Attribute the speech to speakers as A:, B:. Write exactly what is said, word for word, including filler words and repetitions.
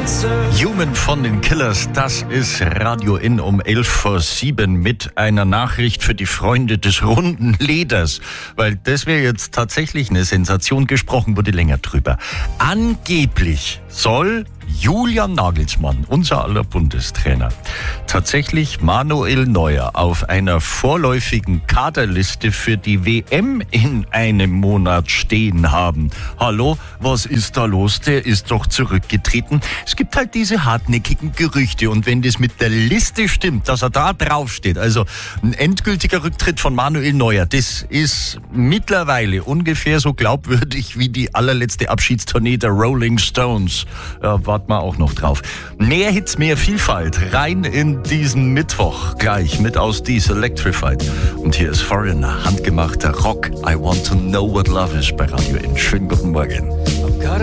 A: Human von den Killers, das ist Radio In um elf vor sieben mit einer Nachricht für die Freunde des runden Leders, weil das wäre jetzt tatsächlich eine Sensation, gesprochen wurde länger drüber. Angeblich soll Julian Nagelsmann, unser aller Bundestrainer, tatsächlich Manuel Neuer auf einer vorläufigen Kaderliste für die W M in einem Monat stehen haben. Hallo, was ist da los? Der ist doch zurückgetreten. Es gibt halt diese hartnäckigen Gerüchte und wenn das mit der Liste stimmt, dass er da draufsteht, also ein endgültiger Rücktritt von Manuel Neuer, das ist mittlerweile ungefähr so glaubwürdig wie die allerletzte Abschiedstournee der Rolling Stones. Ja, warten wir auch noch drauf. Mehr Hits, mehr Vielfalt, rein in diesen Mittwoch, gleich mit aus dies Electrified. Und hier ist Foreigner, handgemachter Rock. I want to know what love is bei Radio In. Schönen guten Morgen.